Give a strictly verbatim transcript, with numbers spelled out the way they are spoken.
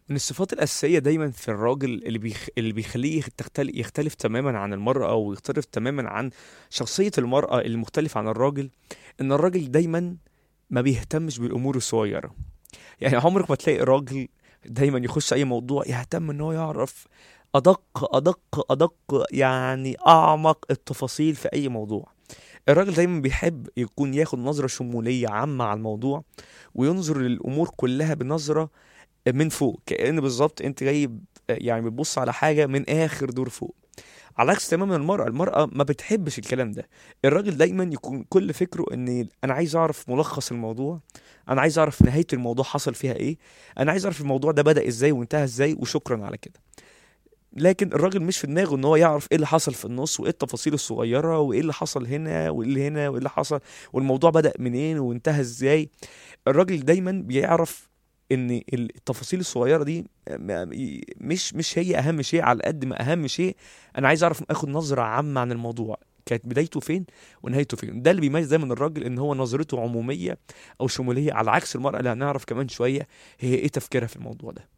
من الصفات الأساسية دايما في الراجل اللي بيخ... اللي بيخليه تختلف يختلف تماما عن المرأة، أو يختلف تماما عن شخصية المرأة المختلفة عن الراجل، إن الراجل دايما ما بيهتمش بالأمور الصغيرة. يعني عمرك ما تلاقي راجل دايما يخش أي موضوع يهتم إن هو يعرف أدق أدق أدق، يعني أعمق التفاصيل في أي موضوع. الراجل دايما بيحب يكون ياخد نظرة شمولية عامة على الموضوع، وينظر للأمور كلها بنظرة من فوق، كأن بالظبط انت جاي ب- يعني بتبص على حاجة من آخر دور فوق. على عكس تماما المرأة، المرأة ما بتحبش الكلام ده. الراجل دايما يكون كل فكره ان انا عايز اعرف ملخص الموضوع، انا عايز اعرف نهاية الموضوع حصل فيها ايه، انا عايز اعرف الموضوع ده بدأ ازاي وانتهى ازاي وشكرا على كده. لكن الراجل مش في دماغه ان هو يعرف ايه اللي حصل في النص، وايه التفاصيل الصغيرة، وايه اللي حصل هنا وايه اللي هنا وايه اللي حصل، والموضوع بدأ منين وانتهى ازاي. الراجل دايما بيعرف ان ال- التفاصيل الصغيره دي م- م- مش مش هي اهم شيء، على قد ما اهم شيء انا عايز اعرف اخد نظره عامه عن الموضوع، كانت بدايته فين ونهايته فين. ده اللي بيميز دايما الراجل، ان هو نظرته عموميه او شموليه، على عكس المراه اللي هنعرف كمان شويه هي ايه تفكيرها في الموضوع ده.